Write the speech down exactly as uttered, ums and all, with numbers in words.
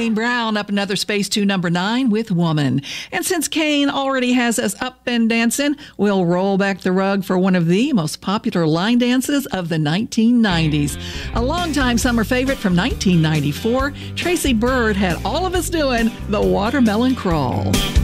Kane Brown up another space to number nine with Woman. And since Kane already has us up and dancing, we'll roll back the rug for one of the most popular line dances of the nineteen nineties. A longtime summer favorite from nineteen ninety-four, Tracy Byrd had all of us doing the Watermelon Crawl.